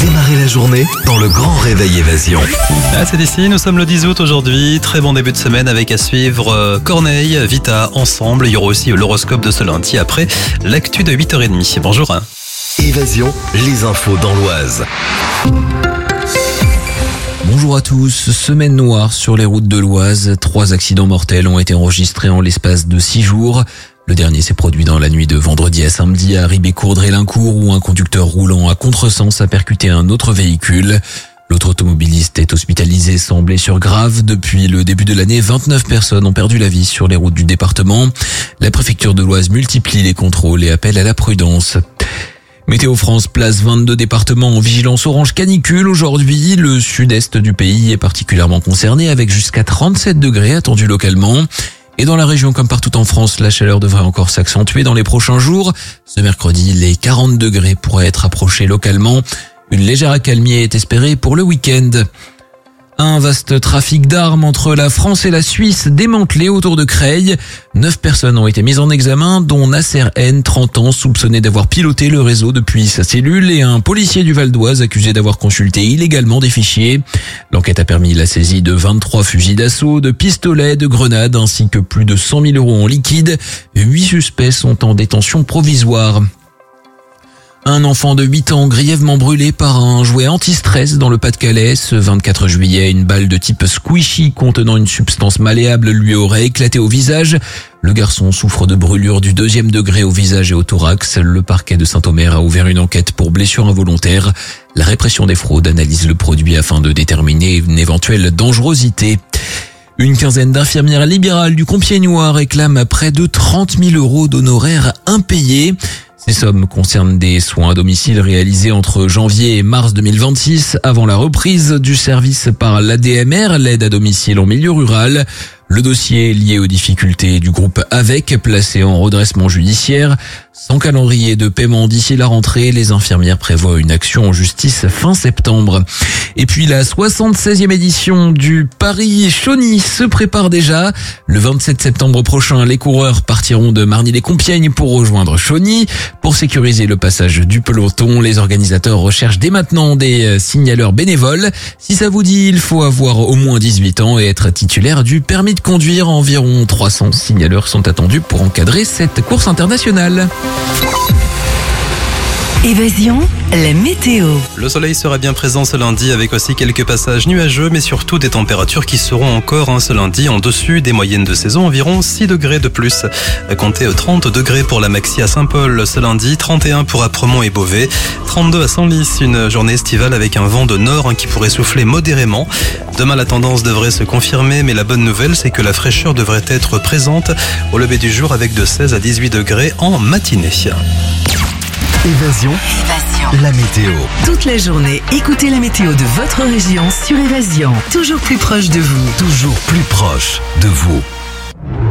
Démarrez la journée dans le grand réveil Évasion. Ah, c'est ici, nous sommes le 10 août aujourd'hui. Très bon début de semaine avec à suivre Corneille, Vita, ensemble. Il y aura aussi l'horoscope de ce lundi après l'actu de 8h30. Bonjour. Évasion, les infos dans l'Oise. Bonjour à tous, semaine noire sur les routes de l'Oise. 3 accidents mortels ont été enregistrés en l'espace de 6 jours. Le dernier s'est produit dans la nuit de vendredi à samedi à Ribécourt-Drélincourt où un conducteur roulant à contresens a percuté un autre véhicule. L'autre automobiliste est hospitalisé sans blessure grave. Depuis le début de l'année, 29 personnes ont perdu la vie sur les routes du département. La préfecture de l'Oise multiplie les contrôles et appelle à la prudence. Météo France place 22 départements en vigilance orange canicule aujourd'hui. Le sud-est du pays est particulièrement concerné avec jusqu'à 37 degrés attendus localement. Et dans la région comme partout en France, la chaleur devrait encore s'accentuer dans les prochains jours. Ce mercredi, les 40 degrés pourraient être approchés localement. Une légère accalmie est espérée pour le week-end. Un vaste trafic d'armes entre la France et la Suisse démantelé autour de Creil. 9 personnes ont été mises en examen, dont Nasser N, 30 ans, soupçonné d'avoir piloté le réseau depuis sa cellule, et un policier du Val d'Oise accusé d'avoir consulté illégalement des fichiers. L'enquête a permis la saisie de 23 fusils d'assaut, de pistolets, de grenades, ainsi que plus de 100 000 € en liquide. 8 suspects sont en détention provisoire. Un enfant de 8 ans grièvement brûlé par un jouet anti-stress dans le Pas-de-Calais. Ce 24 juillet, une balle de type squishy contenant une substance malléable lui aurait éclaté au visage. Le garçon souffre de brûlures du 2e degré au visage et au thorax. Le parquet de Saint-Omer a ouvert une enquête pour blessure involontaire. La répression des fraudes analyse le produit afin de déterminer une éventuelle dangerosité. Une quinzaine d'infirmières libérales du Compiègnois réclament près de 30 000 € d'honoraires impayés. Ces sommes concernent des soins à domicile réalisés entre janvier et mars 2026, avant la reprise du service par l'ADMR, l'aide à domicile en milieu rural. Le dossier est lié aux difficultés du groupe AVEC, placé en redressement judiciaire. Sans calendrier de paiement d'ici la rentrée, les infirmières prévoient une action en justice fin septembre. Et puis la 76e édition du Paris-Chauny se prépare déjà. Le 27 septembre prochain, les coureurs partiront de Marny-les-Compiègnes pour rejoindre Chauny. Pour sécuriser le passage du peloton, les organisateurs recherchent dès maintenant des signaleurs bénévoles. Si ça vous dit, il faut avoir au moins 18 ans et être titulaire du permis de conduire. Environ 300 signaleurs sont attendus pour encadrer cette course internationale. Évasion, la météo. Le soleil sera bien présent ce lundi avec aussi quelques passages nuageux, mais surtout des températures qui seront encore ce lundi en dessus des moyennes de saison, environ 6 degrés de plus. Comptez 30 degrés pour la Maxi à Saint-Paul ce lundi, 31 pour Apremont et Beauvais, 32 à Senlis, une journée estivale avec un vent de nord qui pourrait souffler modérément. Demain, la tendance devrait se confirmer, mais la bonne nouvelle, c'est que la fraîcheur devrait être présente au lever du jour avec de 16 à 18 degrés en matinée. Évasion, la météo. Toute la journée, écoutez la météo de votre région sur Évasion. Toujours plus proche de vous. Toujours plus proche de vous.